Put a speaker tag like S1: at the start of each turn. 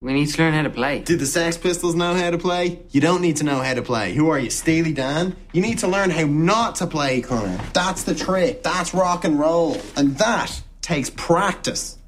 S1: We need to learn how to play.
S2: Did the Sex Pistols know how to play? You don't need to know how to play. Who are you, Steely Dan? You need to learn how not to play, Connor. That's the trick. That's rock and roll. And that takes practice.